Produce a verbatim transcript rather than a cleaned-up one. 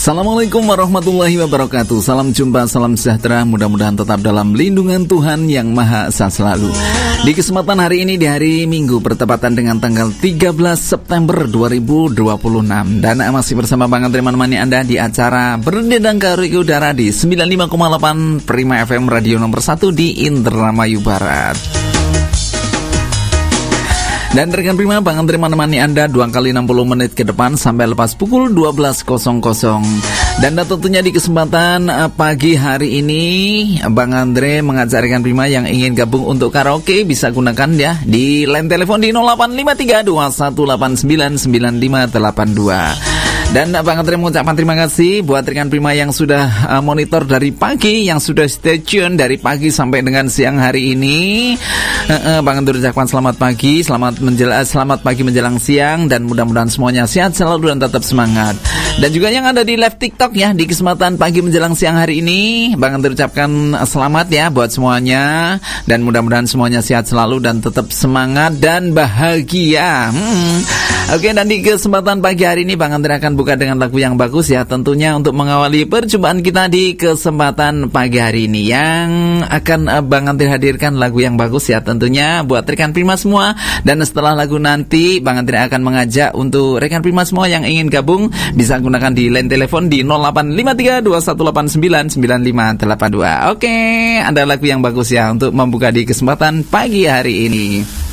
Assalamualaikum warahmatullahi wabarakatuh. Salam jumpa, salam sejahtera. Mudah-mudahan tetap dalam lindungan Tuhan yang Maha Esa selalu. Di kesempatan hari ini, di hari Minggu bertepatan dengan tanggal tiga belas September dua ribu dua puluh enam, dan masih bersama Bang Andre menemani Anda di acara Berdendang Kari Udara di sembilan puluh lima koma delapan Prima F M, radio nomor satu di Indramayu Barat. Dan rekan Prima, Bang Andre menemani Anda dua kali enam puluh menit ke depan sampai lepas pukul dua belas. Dan tentunya di kesempatan pagi hari ini, Bang Andre mengajak rekan Prima yang ingin gabung untuk karaoke bisa gunakan ya di line telepon di nol delapan lima tiga dua satu delapan sembilan sembilan lima delapan dua. Dan Bang Andre mengucapkan terima kasih buat rekan Prima yang sudah uh, monitor dari pagi, yang sudah stay tune dari pagi sampai dengan siang hari ini. Uh, uh, Bang Andre ucapkan selamat pagi, selamat menjelang, selamat pagi menjelang siang, dan mudah-mudahan semuanya sehat selalu dan tetap semangat. Dan juga yang ada di live TikTok ya, di kesempatan pagi menjelang siang hari ini, Bang Andre ucapkan selamat ya buat semuanya, dan mudah-mudahan semuanya sehat selalu dan tetap semangat dan bahagia. Hmm. Oke, dan di kesempatan pagi hari ini Bang Andre akan buka dengan lagu yang bagus ya, tentunya untuk mengawali perjumpaan kita di kesempatan pagi hari ini. Yang akan Bang Andre hadirkan lagu yang bagus ya, tentunya buat rekan Prima semua. Dan setelah lagu nanti, Bang Andre akan mengajak untuk rekan Prima semua yang ingin gabung bisa gunakan di line telepon di nol delapan lima tiga dua satu delapan sembilan sembilan lima delapan dua. Oke, ada lagu yang bagus ya untuk membuka di kesempatan pagi hari ini.